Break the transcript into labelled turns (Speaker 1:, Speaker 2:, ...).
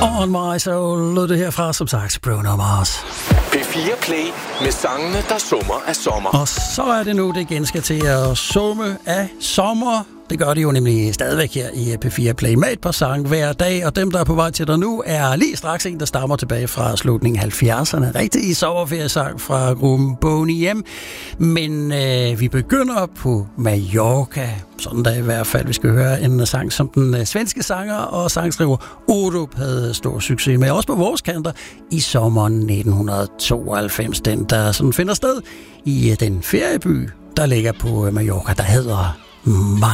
Speaker 1: On My Soul lød det herfra, som sagt, Bruno Mars.
Speaker 2: P4 Play med sangene, der summer af sommer.
Speaker 1: Og så er det nu, det igen skal til at summe af sommer. Det gør de jo nemlig stadigvæk her i P4 Play med et par sange hver dag, og dem, der er på vej til dig nu, er lige straks en, der stammer tilbage fra slutningen af 70'erne. Rigtig sommerferiesang fra gruppen Boney M. Men vi begynder på Mallorca. Sådan der i hvert fald. Vi skal høre en sang, som den svenske sanger og sangskriver Orup havde stor succes med. Også på vores kanter i sommeren 1992. Den, der sådan finder sted i den ferieby, der ligger på Mallorca, der hedder